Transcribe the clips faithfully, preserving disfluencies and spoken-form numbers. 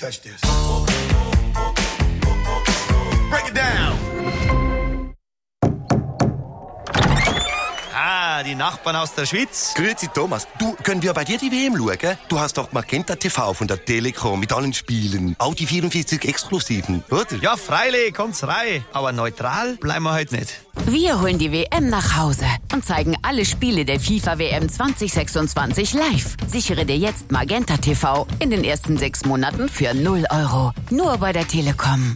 touch this. Break it down. Ah, die Nachbarn aus der Schweiz. Grüezi Thomas, du, können wir bei dir die W M schauen? Du hast doch Magenta T V von der Telekom mit allen Spielen. Auch die vierundvierzig Exklusiven, oder? Ja, freilich, kommt's rein. Aber neutral bleiben wir heute nicht. Wir holen die W M nach Hause und zeigen alle Spiele der FIFA W M zwanzig sechsundzwanzig live. Sichere dir jetzt Magenta T V in den ersten sechs Monaten für null Euro. Nur bei der Telekom.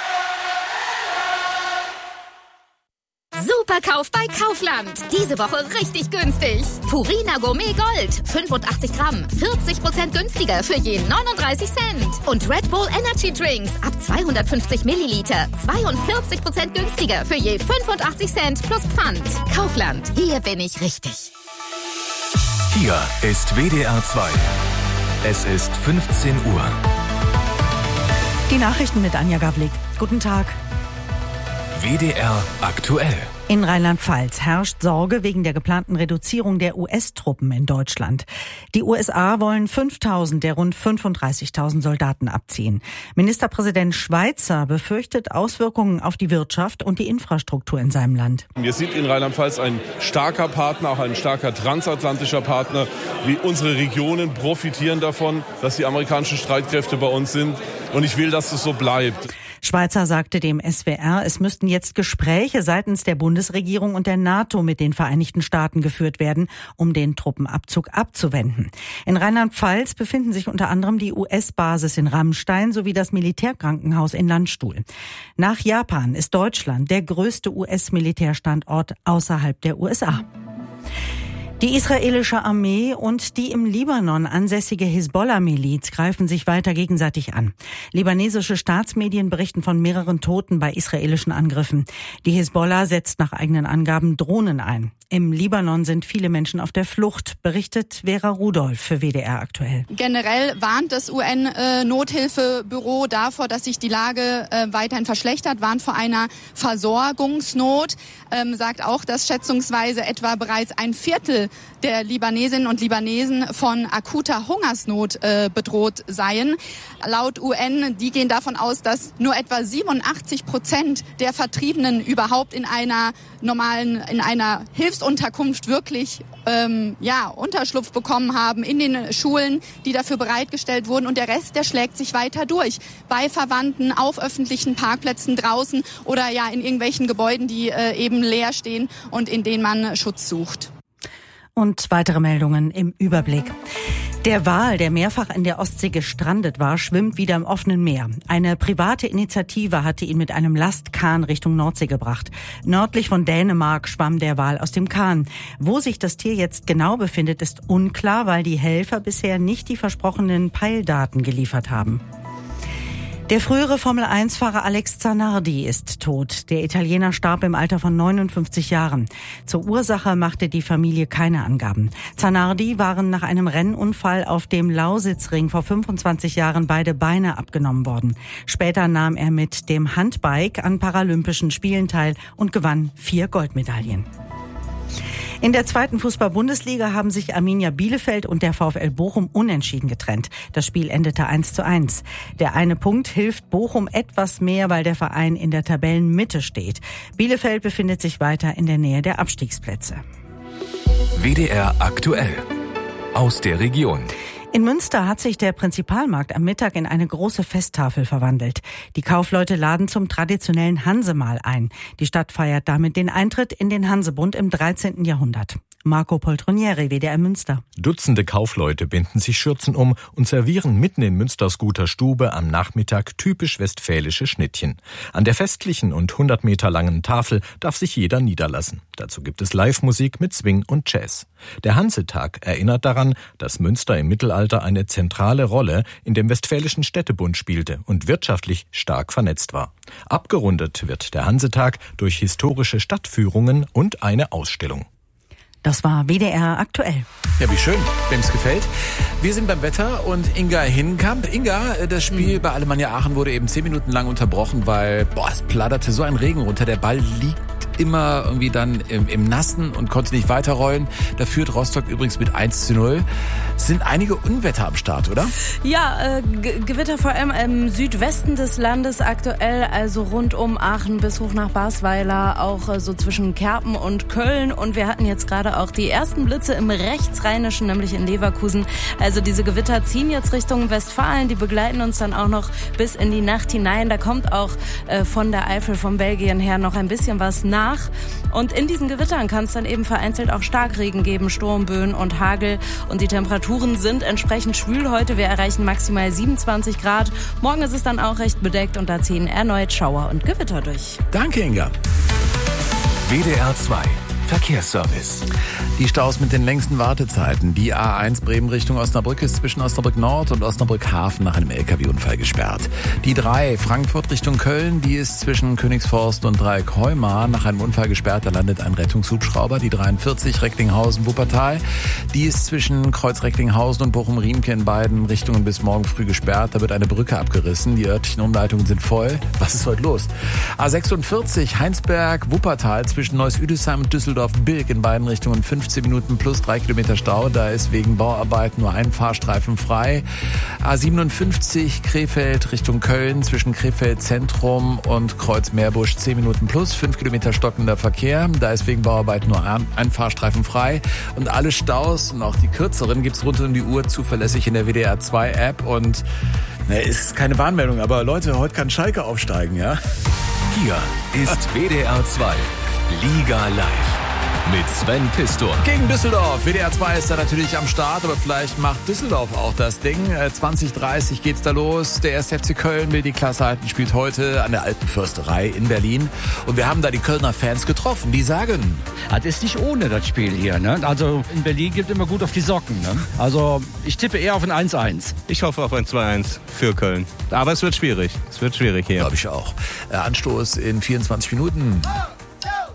Superkauf bei Kaufland. Diese Woche richtig günstig. Purina Gourmet Gold. fünfundachtzig Gramm. vierzig Prozent günstiger für je neununddreißig Cent. Und Red Bull Energy Drinks ab zweihundertfünfzig Milliliter. zweiundvierzig Prozent günstiger für je fünfundachtzig Cent plus Pfand. Kaufland. Hier bin ich richtig. Hier ist W D R zwei. Es ist fünfzehn Uhr. Die Nachrichten mit Anja Gavlik. Guten Tag. W D R aktuell. In Rheinland-Pfalz herrscht Sorge wegen der geplanten Reduzierung der U S-Truppen in Deutschland. Die U S A wollen fünftausend der rund fünfunddreißigtausend Soldaten abziehen. Ministerpräsident Schweizer befürchtet Auswirkungen auf die Wirtschaft und die Infrastruktur in seinem Land. Wir sind in Rheinland-Pfalz ein starker Partner, auch ein starker transatlantischer Partner. Wie unsere Regionen profitieren davon, dass die amerikanischen Streitkräfte bei uns sind. Und ich will, dass es so bleibt. Schweizer sagte dem S W R, es müssten jetzt Gespräche seitens der Bundesregierung und der NATO mit den Vereinigten Staaten geführt werden, um den Truppenabzug abzuwenden. In Rheinland-Pfalz befinden sich unter anderem die U S-Basis in Ramstein sowie das Militärkrankenhaus in Landstuhl. Nach Japan ist Deutschland der größte U S-Militärstandort außerhalb der U S A. Die israelische Armee und die im Libanon ansässige Hisbollah-Miliz greifen sich weiter gegenseitig an. Libanesische Staatsmedien berichten von mehreren Toten bei israelischen Angriffen. Die Hisbollah setzt nach eigenen Angaben Drohnen ein. Im Libanon sind viele Menschen auf der Flucht, berichtet Vera Rudolph für W D R aktuell. Generell warnt das U N-Nothilfebüro davor, dass sich die Lage äh, weiterhin verschlechtert, warnt vor einer Versorgungsnot, ähm, sagt auch, dass schätzungsweise etwa bereits ein Viertel der Libanesinnen und Libanesen von akuter Hungersnot äh, bedroht seien. Laut U N, die gehen davon aus, dass nur etwa siebenundachtzig Prozent der Vertriebenen überhaupt in einer normalen, in einer Hilfsunterkunft wirklich ähm, ja, Unterschlupf bekommen haben in den Schulen, die dafür bereitgestellt wurden. Und der Rest, der schlägt sich weiter durch. Bei Verwandten, auf öffentlichen Parkplätzen draußen oder ja in irgendwelchen Gebäuden, die äh, eben leer stehen und in denen man Schutz sucht. Und weitere Meldungen im Überblick. Der Wal, der mehrfach in der Ostsee gestrandet war, schwimmt wieder im offenen Meer. Eine private Initiative hatte ihn mit einem Lastkahn Richtung Nordsee gebracht. Nördlich von Dänemark schwamm der Wal aus dem Kahn. Wo sich das Tier jetzt genau befindet, ist unklar, weil die Helfer bisher nicht die versprochenen Peildaten geliefert haben. Der frühere Formel eins Fahrer Alex Zanardi ist tot. Der Italiener starb im Alter von neunundfünfzig Jahren. Zur Ursache machte die Familie keine Angaben. Zanardi waren nach einem Rennunfall auf dem Lausitzring vor fünfundzwanzig Jahren beide Beine abgenommen worden. Später nahm er mit dem Handbike an Paralympischen Spielen teil und gewann vier Goldmedaillen. In der zweiten Fußball-Bundesliga haben sich Arminia Bielefeld und der VfL Bochum unentschieden getrennt. Das Spiel endete eins zu eins. Der eine Punkt hilft Bochum etwas mehr, weil der Verein in der Tabellenmitte steht. Bielefeld befindet sich weiter in der Nähe der Abstiegsplätze. W D R aktuell. Aus der Region. In Münster hat sich der Prinzipalmarkt am Mittag in eine große Festtafel verwandelt. Die Kaufleute laden zum traditionellen Hansemahl ein. Die Stadt feiert damit den Eintritt in den Hansebund im dreizehnten Jahrhundert. Marco Poltronieri, W D R Münster. Dutzende Kaufleute binden sich Schürzen um und servieren mitten in Münsters guter Stube am Nachmittag typisch westfälische Schnittchen. An der festlichen und hundert Meter langen Tafel darf sich jeder niederlassen. Dazu gibt es Live-Musik mit Swing und Jazz. Der Hansetag erinnert daran, dass Münster im Mittelalter eine zentrale Rolle in dem Westfälischen Städtebund spielte und wirtschaftlich stark vernetzt war. Abgerundet wird der Hansetag durch historische Stadtführungen und eine Ausstellung. Das war W D R aktuell. Ja, wie schön, wem's gefällt. Wir sind beim Wetter und Inga Hinkamp. Inga, das Spiel bei Alemannia Aachen wurde eben zehn Minuten lang unterbrochen, weil boah, es platterte so ein Regen runter. Der Ball liegt immer irgendwie dann im, im Nassen und konnte nicht weiterrollen. Da führt Rostock übrigens mit eins zu null. Es sind einige Unwetter am Start, oder? Ja, äh, G- Gewitter vor allem im Südwesten des Landes aktuell, also rund um Aachen bis hoch nach Basweiler, auch äh, so zwischen Kerpen und Köln. Und wir hatten jetzt gerade auch die ersten Blitze im Rechtsrheinischen, nämlich in Leverkusen. Also diese Gewitter ziehen jetzt Richtung Westfalen, die begleiten uns dann auch noch bis in die Nacht hinein. Da kommt auch äh, von der Eifel, von Belgien her noch ein bisschen was nach. Und in diesen Gewittern kann es dann eben vereinzelt auch Starkregen geben, Sturmböen und Hagel. Und die Temperaturen sind entsprechend schwül heute. Wir erreichen maximal siebenundzwanzig Grad. Morgen ist es dann auch recht bedeckt und da ziehen erneut Schauer und Gewitter durch. Danke, Inga. W D R zwei Verkehrsservice. Die Staus mit den längsten Wartezeiten. Die A eins Bremen Richtung Osnabrück ist zwischen Osnabrück Nord und Osnabrück Hafen nach einem L K W-Unfall gesperrt. Die drei Frankfurt Richtung Köln, die ist zwischen Königsforst und Dreieck Heumar nach einem Unfall gesperrt. Da landet ein Rettungshubschrauber. Die dreiundvierzig Recklinghausen Wuppertal, die ist zwischen Kreuz Recklinghausen und Bochum-Riemke in beiden Richtungen bis morgen früh gesperrt. Da wird eine Brücke abgerissen. Die örtlichen Umleitungen sind voll. Was ist heute los? A sechsundvierzig Heinsberg Wuppertal zwischen Neuss-Üdesheim und Düsseldorf-Bilk in beiden Richtungen fünfzehn Minuten plus drei Kilometer Stau. Da ist wegen Bauarbeiten nur ein Fahrstreifen frei. A siebenundfünfzig Krefeld Richtung Köln zwischen Krefeld Zentrum und Kreuz Meerbusch zehn Minuten plus, fünf Kilometer stockender Verkehr. Da ist wegen Bauarbeiten nur ein Fahrstreifen frei. Und alle Staus und auch die kürzeren gibt's rund um die Uhr zuverlässig in der W D R zwei App. Und na, ist keine Warnmeldung, aber Leute, heute kann Schalke aufsteigen, ja? Hier ist W D R zwei Liga Live mit Sven Pistor. Gegen Düsseldorf. W D R zwei ist da natürlich am Start, aber vielleicht macht Düsseldorf auch das Ding. zwanzig dreißig geht's da los. Der erste F C Köln will die Klasse halten, spielt heute an der Alten Försterei in Berlin. Und wir haben da die Kölner Fans getroffen. Die sagen... Das ist nicht ohne, das Spiel hier. Ne? Also in Berlin gibt immer gut auf die Socken. Ne? Also ich tippe eher auf ein eins eins. Ich hoffe auf ein zwei eins für Köln. Aber es wird schwierig. Es wird schwierig hier. Glaube ich auch. Anstoß in vierundzwanzig Minuten.